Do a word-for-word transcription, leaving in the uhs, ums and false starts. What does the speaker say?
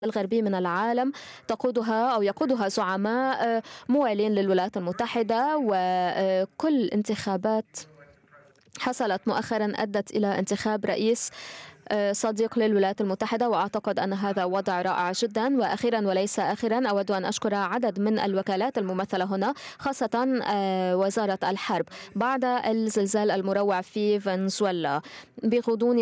الغربي من العالم تقودها أو يقودها زعماء موالين للولايات المتحدة، وكل انتخابات حصلت مؤخرا أدت إلى انتخاب رئيس صديق للولايات المتحدة، وأعتقد أن هذا وضع رائع جدا. وأخيرا وليس آخرا أود أن أشكر عدد من الوكالات الممثلة هنا، خاصة وزارة الحرب بعد الزلزال المروع في فنزويلا بغضون